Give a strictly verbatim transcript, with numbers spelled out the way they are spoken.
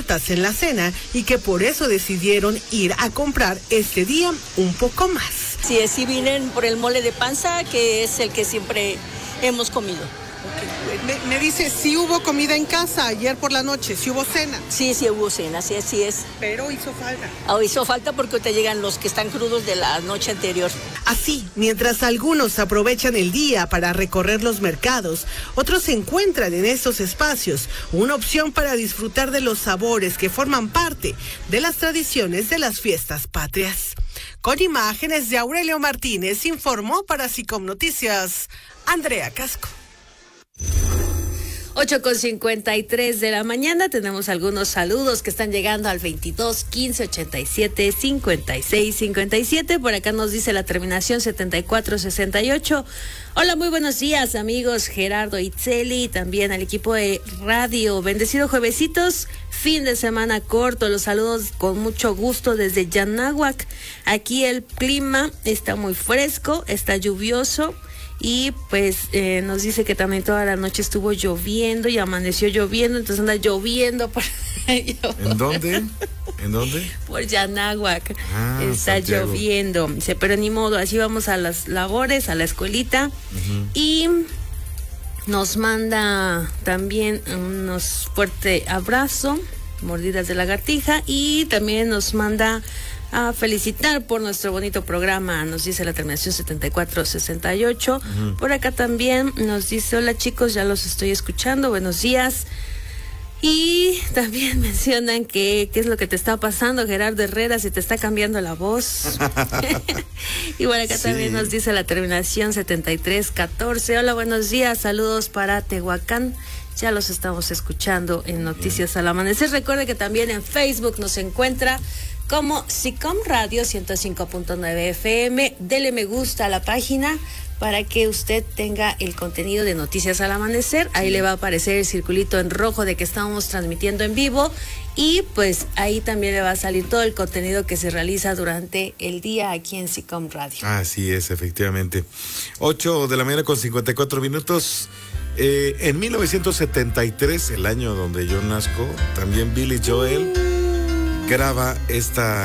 tortas en la cena y que por eso decidieron ir a comprar este día un poco más. Sí, sí vienen por el mole de panza, que es el que siempre hemos comido. Me, me dice, si hubo comida en casa ayer por la noche, si hubo cena. Sí, sí hubo cena, sí, así es. Pero hizo falta. Oh, hizo falta porque te llegan los que están crudos de la noche anterior. Así, mientras algunos aprovechan el día para recorrer los mercados, otros encuentran en estos espacios una opción para disfrutar de los sabores que forman parte de las tradiciones de las fiestas patrias. Con imágenes de Aurelio Martínez, informó para SICOM Noticias, Andrea Casco. ocho con cincuenta y tres de la mañana, tenemos algunos saludos que están llegando al veintidós, quince, ochenta y siete, cincuenta y seis, cincuenta y siete. Por acá nos dice la terminación setenta y cuatro sesenta y ocho. Hola, muy buenos días, amigos Gerardo Itzeli, también al equipo de radio. Bendecido juevesitos, fin de semana corto. Los saludos con mucho gusto desde Yanahuac. Aquí el clima está muy fresco, está lluvioso. Y pues eh, nos dice que también toda la noche estuvo lloviendo y amaneció lloviendo, entonces anda lloviendo por ahí. ¿En dónde? ¿En dónde? Por Yanahuac. Ah, está Santiago. lloviendo. Dice, pero ni modo, así vamos a las labores, a la escuelita. Uh-huh. Y nos manda también unos fuerte abrazo, mordidas de lagartija, y también nos manda a felicitar por nuestro bonito programa, nos dice la terminación setenta y cuatro sesenta y ocho. Uh-huh. Por acá también nos dice, hola chicos, ya los estoy escuchando, buenos días. Y también mencionan que qué es lo que te está pasando, Gerardo Herrera, si te está cambiando la voz. Y por acá sí. También nos dice la terminación setenta y tres catorce. Hola, buenos días, saludos para Tehuacán. Ya los estamos escuchando en Noticias Bien. Al Amanecer. Recuerde que también en Facebook nos encuentra como SICOM Radio ciento cinco punto nueve F M. Dele me gusta a la página para que usted tenga el contenido de Noticias al Amanecer. Ahí le va a aparecer el circulito en rojo de que estamos transmitiendo en vivo y pues ahí también le va a salir todo el contenido que se realiza durante el día aquí en SICOM Radio. Así es, efectivamente. ocho de la mañana con cincuenta y cuatro minutos. Eh, en mil novecientos setenta y tres, el año donde yo nazco, también Billy Joel graba esta